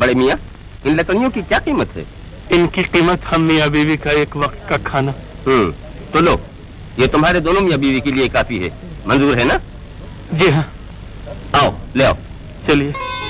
बड़े मियाँ, इन लकड़ियों की क्या कीमत है? इनकी कीमत हम मियाँ बीवी का एक वक्त का खाना। तो लो, ये तुम्हारे दोनों मियाँ बीवी के लिए काफी है। मंजूर है ना? जी हाँ। आओ, ले आओ। चलिए।